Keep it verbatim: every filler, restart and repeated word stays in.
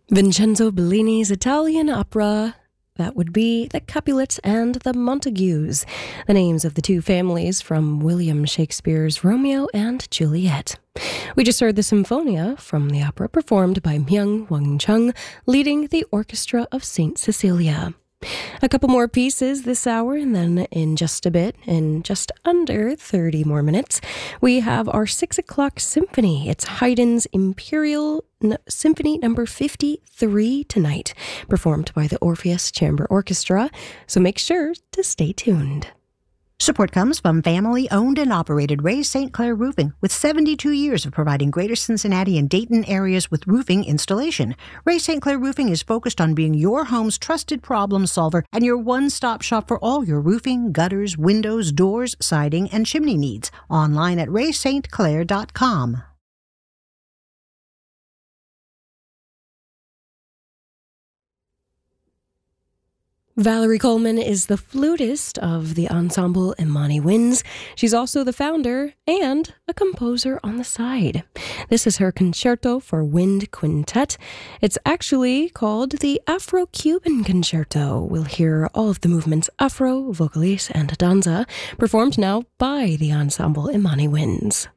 Vincenzo Bellini's Italian opera. That would be the Capulets and the Montagues, the names of the two families from William Shakespeare's Romeo and Juliet. We just heard the Symphonia from the opera performed by Myung Wang Chung, leading the Orchestra of Saint Cecilia. A couple more pieces this hour, and then in just a bit, in just under thirty more minutes, we have our six o'clock symphony. It's Haydn's Imperial N- Symphony number fifty-three tonight, performed by the Orpheus Chamber Orchestra, so make sure to stay tuned. Support comes from family-owned and operated Ray Saint Clair Roofing, with seventy-two years of providing Greater Cincinnati and Dayton areas with roofing installation. Ray Saint Clair Roofing is focused on being your home's trusted problem solver and your one-stop shop for all your roofing, gutters, windows, doors, siding, and chimney needs. Online at ray saint clair dot com. Valerie Coleman is the flutist of the ensemble Imani Winds. She's also the founder and a composer on the side. This is her concerto for wind quintet. It's actually called the Afro-Cuban Concerto. We'll hear all of the movements Afro, Vocalise, and Danza performed now by the ensemble Imani Winds.